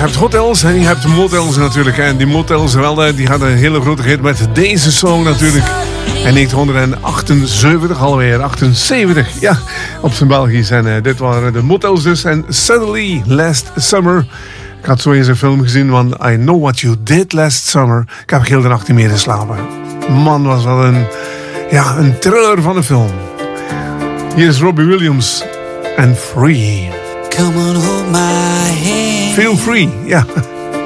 hebt hotels en je hebt motels natuurlijk. En die motels wel, die hadden een hele grote hit met deze song natuurlijk. En 1978 alweer, 78, ja, op zijn Belgisch. En dit waren de motels dus. En Suddenly Last Summer. Ik had zo eens een film gezien van I Know What You Did Last Summer. Ik heb heel de nacht niet meer geslapen. Man, was dat een thriller van een film. Hier is Robbie Williams en Free. Come on, hold my hand. Feel free, ja.